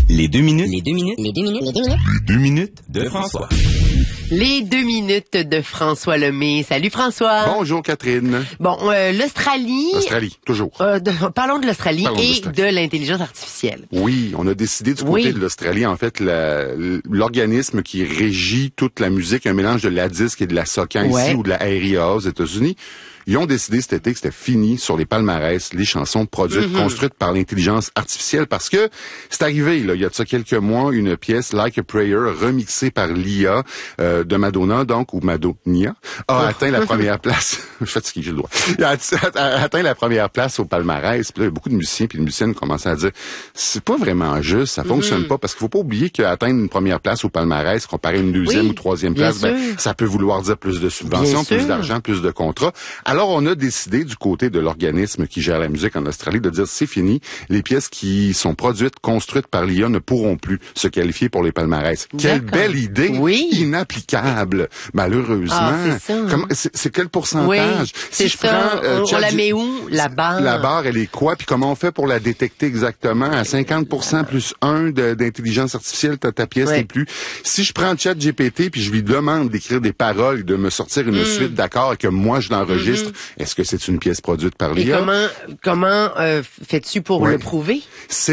Les 2 minutes. Les 2 minutes. Les 2 minutes. Les 2 minutes. Les 2 minutes de François. Les 2 minutes de François Lemay. Salut François. Bonjour Catherine. Bon, l'Australie. L'Australie, toujours. Parlons de l'Australie Parlons de et l'Australie. de l'intelligence artificielle. Oui, on a décidé du côté de l'Australie, en fait, l'organisme qui régit toute la musique, un mélange de la disque et de la soca ici ou de la RIA aux États-Unis. Ils ont décidé cet été que c'était fini sur les palmarès, les chansons produites, construites par l'intelligence artificielle, parce que c'est arrivé, là, il y a de ça quelques mois, une pièce Like a Prayer, remixée par l'IA de Madonna, donc, ou Madonia, a atteint la première place. Je suis fatigué, j'ai le droit. A atteint la première place au palmarès. Puis là, il y a beaucoup de musiciens puis de musiciennes commencent à dire, c'est pas vraiment juste, ça fonctionne pas, parce qu'il faut pas oublier qu'atteindre une première place au palmarès, comparé à une deuxième ou troisième place, ça peut vouloir dire plus de subventions, plus d'argent, plus de contrats. Alors, on a décidé du côté de l'organisme qui gère la musique en Australie de dire c'est fini, les pièces qui sont produites, construites par l'IA ne pourront plus se qualifier pour les palmarès. Quelle belle idée, inapplicable. Malheureusement, c'est quel pourcentage? Si je prends, on la met où, la barre? La barre, elle est quoi? Puis comment on fait pour la détecter exactement? À 50% plus 1 d'intelligence artificielle, ta pièce n'est plus. Si je prends ChatGPT puis je lui demande d'écrire des paroles, de me sortir une suite d'accords et que moi je l'enregistre, est-ce que c'est une pièce produite par l'IA? Et comment fais-tu pour le prouver?